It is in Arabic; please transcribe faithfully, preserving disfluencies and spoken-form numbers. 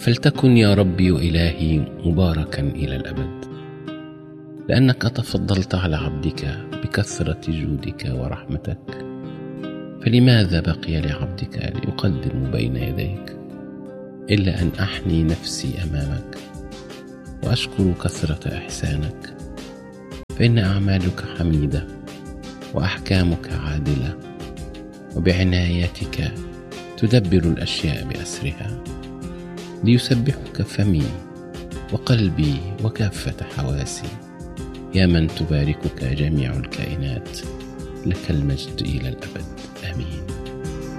فلتكن يا ربي وإلهي مباركا إلى الأبد، لأنك تفضلت على عبدك بكثرة جودك ورحمتك. فلماذا بقي لعبدك ليقدم بين يديك إلا أن أحني نفسي أمامك وأشكر كثرة إحسانك؟ فإن أعمالك حميدة وأحكامك عادلة، وبعنايتك تدبر الأشياء بأسرها. ليسبحك فمي وقلبي وكافة حواسي، يا من تباركك جميع الكائنات. لك المجد إلى الأبد، آمين.